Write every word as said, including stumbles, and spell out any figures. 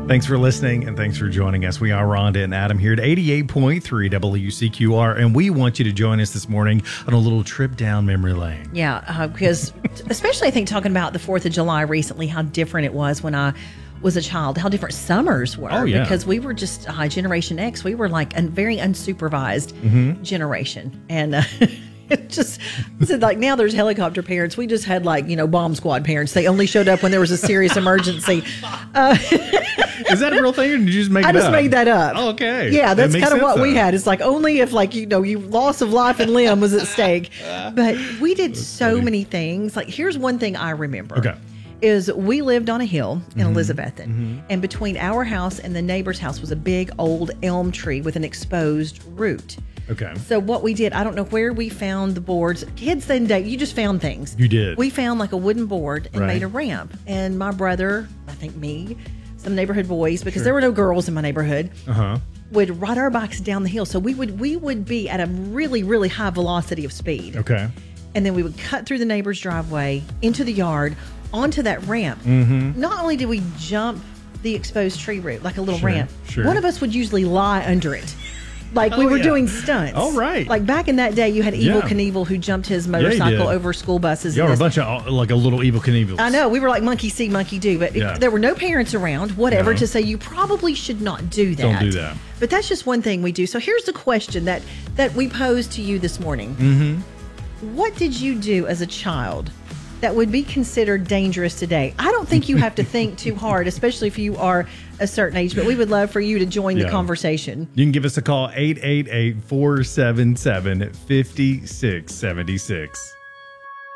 Thanks for listening, and thanks for joining us. We are Rhonda and Adam here at eighty-eight point three W C Q R, and we want you to join us this morning on a little trip down memory lane. Yeah, uh, because especially I think talking about the fourth of July recently, how different it was when I was a child, how different summers were. Oh, yeah. Because we were just uh, Generation X. We were like a very unsupervised Mm-hmm. generation. And uh, it just said like now there's helicopter parents. We just had like, you know, bomb squad parents. They only showed up when there was a serious emergency. Uh, Is that a real thing, or did you just make I it just up? made that up. Oh, okay. Yeah, That that's makes kind of sense, what we though. had. It's like only if like, you know, you loss of life and limb was at stake. But we did so funny. many things. Like here's one thing I remember. Okay. Is we lived on a hill in Mm-hmm. Elizabethton, and between our house and the neighbor's house was a big old elm tree with an exposed root. Okay. So what we did, I don't know where we found the boards. Kids then day, you just found things. You did. We found like a wooden board and Right. made a ramp. And my brother, I think me, some neighborhood boys, because Sure. there were no girls in my neighborhood, Uh-huh. would ride our bikes down the hill. So we would we would be at a really, really high velocity of speed. Okay. And then we would cut through the neighbor's driveway into the yard onto that ramp. Mm-hmm. Not only did we jump the exposed tree root like a little Sure, ramp, sure. one of us would usually lie under it. Like we Oh, were yeah. doing stunts. Oh, right. Like back in that day, you had Evil Yeah. Knievel who jumped his he motorcycle did. over school buses. Y'all and were a this- bunch of, uh, like, a little evil Knievels. I know. We were like monkey see, monkey do. But Yeah. if there were no parents around, whatever, No. to say you probably should not do that. Don't do that. But that's just one thing we do. So here's the question that, that we posed to you this morning. Mm-hmm. What did you do as a child that would be considered dangerous today? I don't think you have to think too hard, especially if you are a certain age, but we would love for you to join Yeah. the conversation. You can give us a call, eight eight eight, four seven seven, five six seven six.